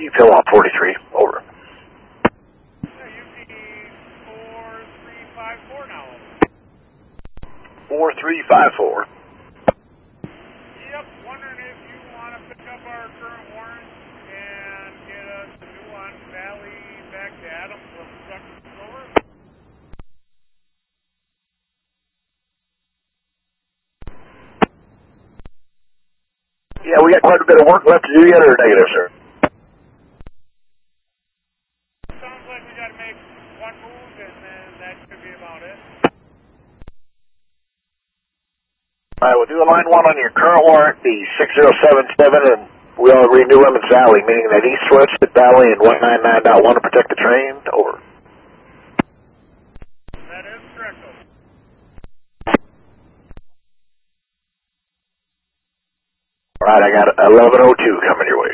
Phil on 43, over. UP 4354 now. 4354. Yep, wondering if you want to pick up our current warrant and get us a new on Valley back to Adams from Second Silver. Yeah, we got quite a bit of work left to do yet, or negative, sir? Sounds like we got to make one move, and then that should be about it. All right, we'll do a line 1 on your current warrant, the 6077, and we'll renew Emmons Valley, meaning that east switch at Valley and 199.1 to protect the train, over. That is correct, over. All right, I got 1102 coming your way.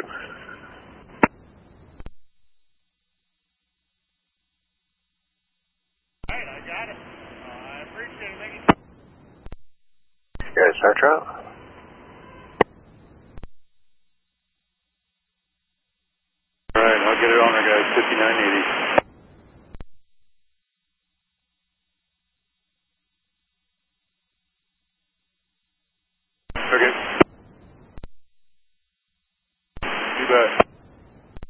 All right, I got it. I appreciate it. Thank you. Yes, Metro. All right, I'll get it on there, guys. 5980.